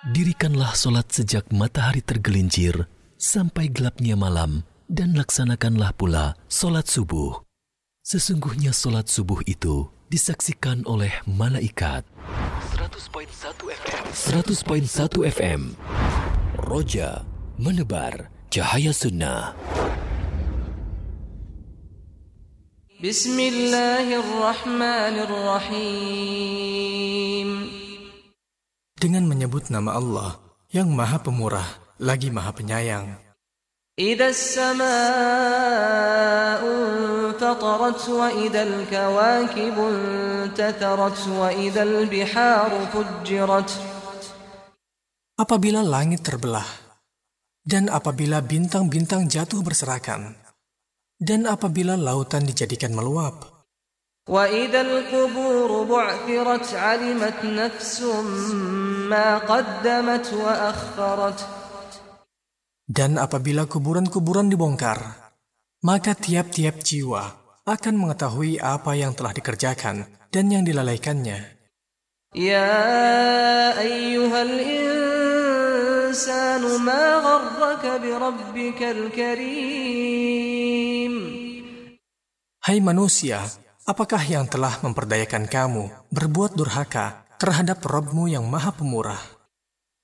Dirikanlah solat sejak matahari tergelincir sampai gelapnya malam, dan laksanakanlah pula solat subuh. Sesungguhnya solat subuh itu disaksikan oleh malaikat. 100.1 FM. 100.1 FM. Roja menebar cahaya sunnah. Bismillahirrahmanirrahim. Dengan menyebut nama Allah yang Maha Pemurah lagi Maha Penyayang. Idzas samaa'u fatarat wa idzal kawakibu intatarat wa idzal biharu fujjirat. Apabila langit terbelah, dan apabila bintang-bintang jatuh berserakan, dan apabila lautan dijadikan meluap, wa idzal quburu bu'thirat 'alimat nafsum ma qaddamat wa akhkharat. Dan apabila kuburan-kuburan dibongkar, maka tiap-tiap jiwa akan mengetahui apa yang telah dikerjakan dan yang dilalaikannya. Ya ayyuhal insanu ma gharraka bi rabbikal karim. Hai manusia, apakah yang telah memperdayakan kamu berbuat durhaka terhadap Rabb-Mu yang Maha Pemurah?